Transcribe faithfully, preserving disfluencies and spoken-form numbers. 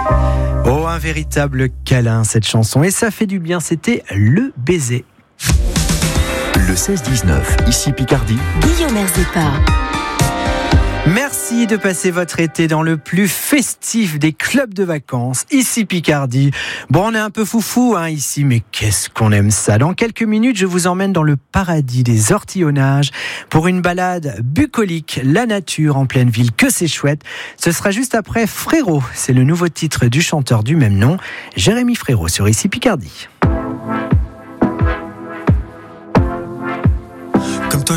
Oh, un véritable câlin cette chanson, et ça fait du bien, c'était Le Baiser. Le seize dix-neuf, ici Picardie. Guillaume Erzepa. Merci de passer votre été dans le plus festif des clubs de vacances, ici Picardie. Bon, on est un peu foufou hein, ici, mais qu'est-ce qu'on aime ça. Dans quelques minutes, je vous emmène dans le paradis des ortillonnages pour une balade bucolique, la nature en pleine ville, que c'est chouette. Ce sera juste après Frérot, c'est le nouveau titre du chanteur du même nom, Jérémy Frérot sur ici Picardie.